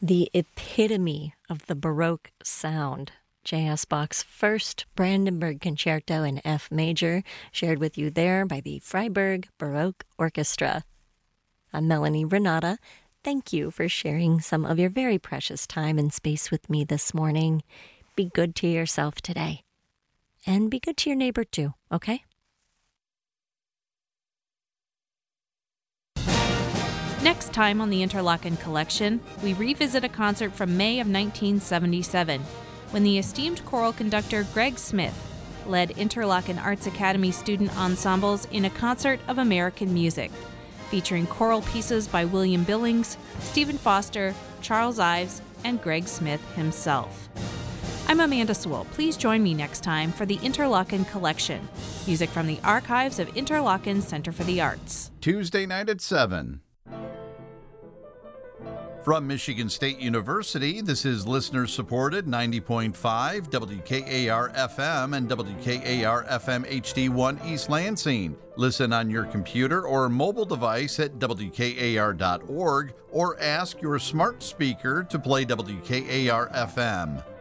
The epitome of the Baroque sound. J.S. Bach's first Brandenburg Concerto in F major, shared with you there by the Freiburg Baroque Orchestra. I'm Melanie Renata. Thank you for sharing some of your very precious time and space with me this morning. Be good to yourself today. And be good to your neighbor too, okay? Next time on the Interlochen Collection, we revisit a concert from May of 1977, when the esteemed choral conductor Greg Smith led Interlochen Arts Academy student ensembles in a concert of American music, featuring choral pieces by William Billings, Stephen Foster, Charles Ives, and Greg Smith himself. I'm Amanda Sewell. Please join me next time for the Interlochen Collection, music from the archives of Interlochen Center for the Arts. Tuesday night at 7. From Michigan State University, this is listener-supported 90.5 WKAR-FM and WKAR-FM HD1 East Lansing. Listen on your computer or mobile device at WKAR.org or ask your smart speaker to play WKAR-FM.